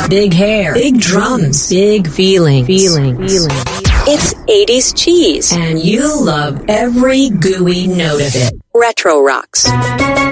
big hair, big drums, big feelings. It's 80s cheese, and you'll love every gooey note of it. Retro Rocks.